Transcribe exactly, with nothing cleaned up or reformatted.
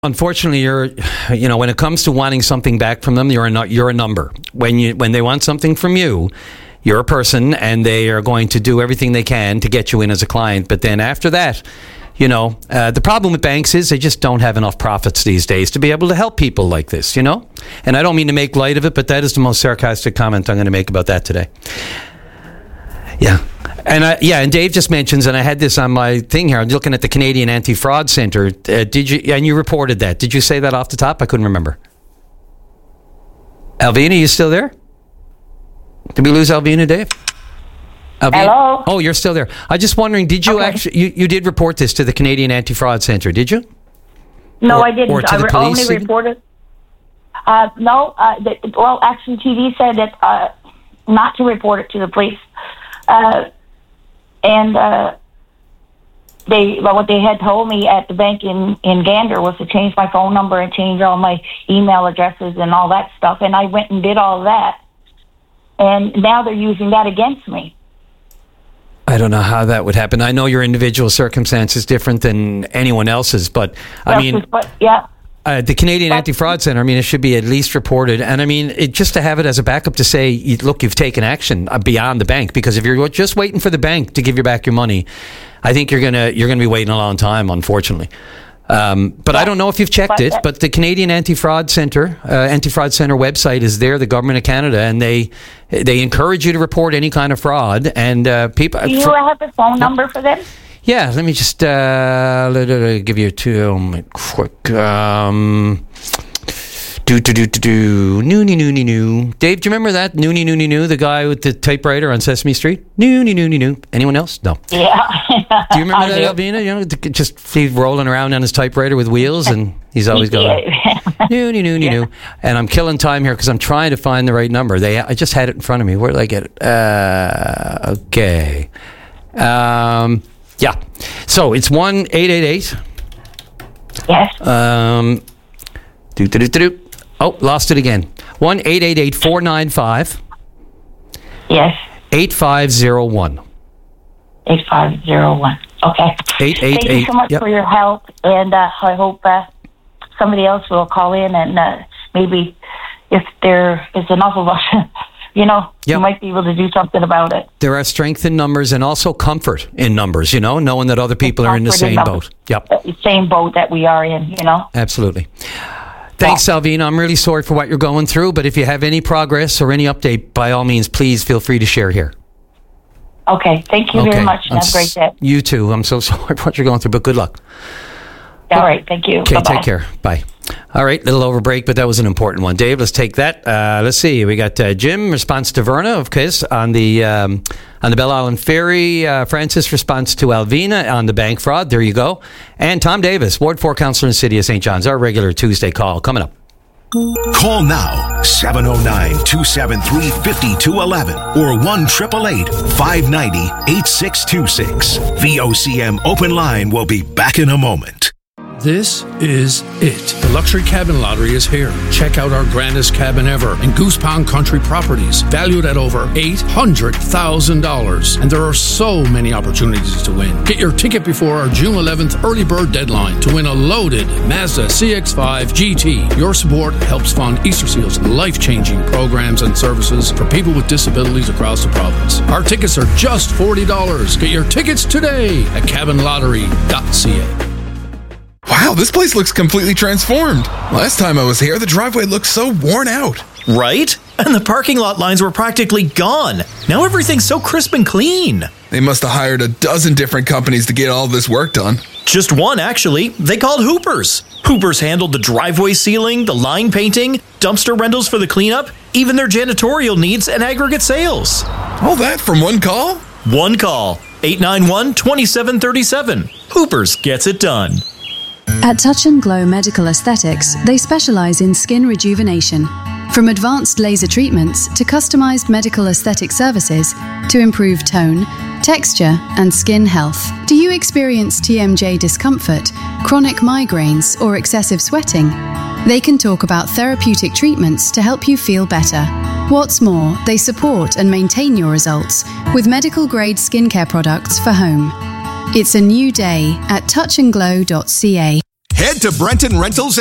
Unfortunately, you're, you know, when it comes to wanting something back from them, you're a, you're a number. When you when they want something from you, you're a person, and they are going to do everything they can to get you in as a client. But then after that, you know, uh, the problem with banks is they just don't have enough profits these days to be able to help people like this, you know? And I don't mean to make light of it, but that is the most sarcastic comment I'm going to make about that today. Yeah. And I, yeah, and Dave just mentions, and I had this on my thing here, I'm looking at the Canadian Anti-Fraud Centre. Uh, did you, and you reported that. Did you say that off the top? I couldn't remember. Alvina, you still there? Did we lose Alvina, Dave? Alvina? Hello? Oh, you're still there. I was just wondering, did you okay. actually, you, you did report this to the Canadian Anti-Fraud Centre, did you? No, or, I didn't. Or to I the re- police? only reported. Uh, no, uh, the, well, Action T V said that uh, not to report it to the police. Uh, and uh, they, well, what they had told me at the bank in, in Gander was to change my phone number and change all my email addresses and all that stuff. And I went and did all that. And now they're using that against me. I don't know how that would happen. I know your individual circumstance is different than anyone else's, but I That's mean... just, but, yeah. Uh, the Canadian Anti-Fraud Centre, I mean, it should be at least reported. And I mean, it, just to have it as a backup to say, look, you've taken action beyond the bank. Because if you're just waiting for the bank to give you back your money, I think you're going to you're gonna be waiting a long time, unfortunately. Um, but I don't know if you've checked it, but the Canadian Anti-Fraud Centre, uh, Anti-Fraud Centre website is there, the government of Canada, and they they encourage you to report any kind of fraud. And uh, people... Do you for, have a phone number for them? Yeah, let me just uh, let, let, give you two um, quick. Um, do do do do do. Noonie noonie noo. Dave, do you remember that noonie noonie noo? The guy with the typewriter on Sesame Street. Noonie noonie noo. Anyone else? No. Yeah. Do you remember that, do. Alvina? You know, just he's rolling around on his typewriter with wheels, and he's always going noonie noonie Yeah. noo. And I'm killing time here because I'm trying to find the right number. They, I just had it in front of me. Where did I get it? Uh, okay. Um. Yeah. So it's one eight eight eight. Yes. Um, do, do, do, do, do. Oh, lost it again. one eight eight eight four nine five. Yes. eight five zero one. eight five zero one. Okay. eight eight eight. Thank you so much yep. for your help, and uh, I hope uh, somebody else will call in, and uh, maybe if there is enough of us, you know, yep. you might be able to do something about it. There are strength in numbers and also comfort in numbers, you know, knowing that other people are in the same boat. Yep. Same boat that we are in, you know. Absolutely. Thanks, yeah. Alvina. I'm really sorry for what you're going through, but if you have any progress or any update, by all means, please feel free to share here. Okay. Thank you okay. very much. I'm Have a great day. You too. I'm so sorry for what you're going through, but good luck. All right. Thank you. Okay, Bye-bye. take care. Bye. All right, little over break, but that was an important one. Dave, let's take that. Uh, let's see. We got uh, Jim, response to Verna, of course, on the um, on the Belle Island Ferry. Uh, Francis, response to Alvina on the bank fraud. There you go. And Tom Davis, Ward four Councillor in the City of Saint John's, our regular Tuesday call coming up. Call now, seven oh nine, two seven three, five two one one or one eight eight eight, five nine zero, eight six two six. V O C M Open Line will be back in a moment. This is it. The Luxury Cabin Lottery is here. Check out our grandest cabin ever in Goose Pond Country Properties, valued at over eight hundred thousand dollars. And there are so many opportunities to win. Get your ticket before our June eleventh early bird deadline to win a loaded Mazda C X five G T. Your support helps fund Easter Seal's life-changing programs and services for people with disabilities across the province. Our tickets are just forty dollars. Get your tickets today at cabin lottery dot c a. Wow, this place looks completely transformed. Last time I was here, the driveway looked so worn out. Right? And the parking lot lines were practically gone. Now everything's so crisp and clean. They must have hired a dozen different companies to get all this work done. Just one, actually. They called Hoopers. Hoopers handled the driveway sealing, the line painting, dumpster rentals for the cleanup, even their janitorial needs and aggregate sales. All that from one call? One call. eight nine one, two seven three seven. Hoopers gets it done. At Touch and Glow Medical Aesthetics, they specialize in skin rejuvenation. From advanced laser treatments to customized medical aesthetic services to improve tone, texture, and skin health. Do you experience T M J discomfort, chronic migraines, or excessive sweating? They can talk about therapeutic treatments to help you feel better. What's more, they support and maintain your results with medical-grade skincare products for home. It's a new day at touch and glow dot c a. Head to Brenton Rentals